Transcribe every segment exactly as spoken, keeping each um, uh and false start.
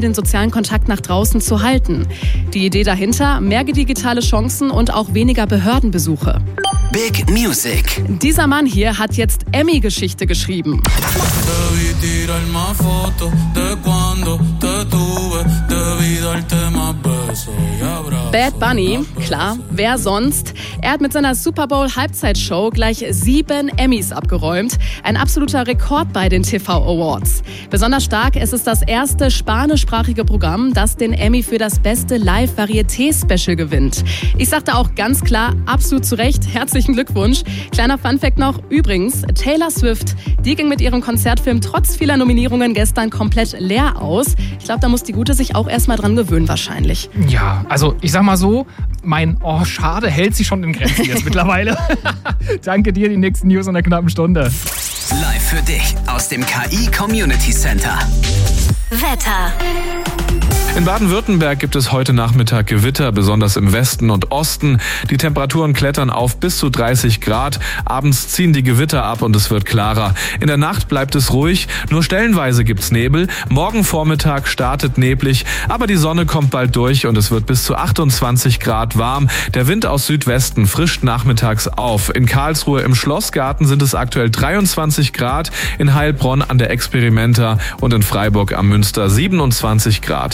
den sozialen Kontakt nach draußen zu halten. Die Idee dahinter, mehr digitale Chancen und auch weniger Behördenbesuche. Big Music. Dieser Mann hier hat jetzt Emmy-Geschichte geschrieben. Bad Bunny, klar, wer sonst? Er hat mit seiner Super Bowl Halbzeitshow gleich sieben Emmys abgeräumt. Ein absoluter Rekord bei den T V Awards. Besonders stark, es ist das erste spanischsprachige Programm, das den Emmy für das beste Live-Varieté-Special gewinnt. Ich sagte auch ganz klar, absolut zu Recht, herzlichen Glückwunsch. Kleiner Funfact noch, übrigens, Taylor Swift, die ging mit ihrem Konzertfilm trotz vieler Nominierungen gestern komplett leer aus. Ich glaube, da muss die Gute sich auch erstmal dran gewöhnen wahrscheinlich. Ja, also ich sag mal so, mein Oh, schade hält sich schon in Grenzen jetzt mittlerweile. Danke dir, die nächsten News in einer knappen Stunde. Live für dich aus dem K I Community Center. Wetter. In Baden-Württemberg gibt es heute Nachmittag Gewitter, besonders im Westen und Osten. Die Temperaturen klettern auf bis zu dreißig Grad. Abends ziehen die Gewitter ab und es wird klarer. In der Nacht bleibt es ruhig, nur stellenweise gibt's Nebel. Morgen Vormittag startet neblig, aber die Sonne kommt bald durch und es wird bis zu achtundzwanzig Grad warm. Der Wind aus Südwesten frischt nachmittags auf. In Karlsruhe im Schlossgarten sind es aktuell dreiundzwanzig Grad, in Heilbronn an der Experimenta und in Freiburg am Münster siebenundzwanzig Grad.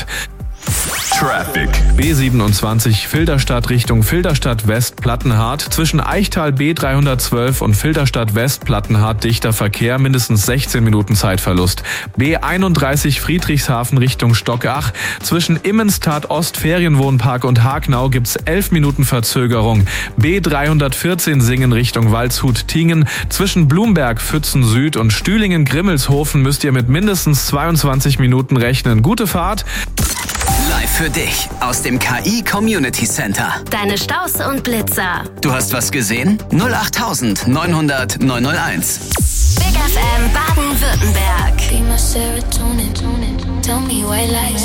Traffic. B siebenundzwanzig Filderstadt Richtung Filderstadt West Plattenhardt. Zwischen Eichtal B dreihundertzwölf und Filderstadt West Plattenhardt dichter Verkehr, mindestens sechzehn Minuten Zeitverlust. B einunddreißig Friedrichshafen Richtung Stockach. Zwischen Immenstadt Ost Ferienwohnpark und Hagnau gibt's elf Minuten Verzögerung. B dreihundertvierzehn Singen Richtung Waldshut-Tingen. Zwischen Blumberg Pfützen Süd und Stühlingen Grimmelshofen müsst ihr mit mindestens zweiundzwanzig Minuten rechnen. Gute Fahrt. Live für dich aus dem K I Community Center. Deine Staus und Blitzer. Du hast was gesehen? null acht neunhundert neunhunderteins. Big F M Baden-Württemberg. Be my serotonin, tell me white lies.